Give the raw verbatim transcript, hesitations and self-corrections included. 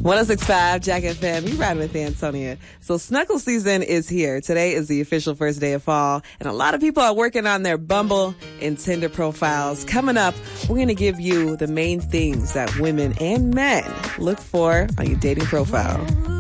one oh six point five Jack F M. You riding with Antonia. So snuggle season is here. Today is the official first day of fall, and a lot of people are working on their Bumble and Tinder profiles. Coming up, we're going to give you the main things that women and men look for on your dating profile.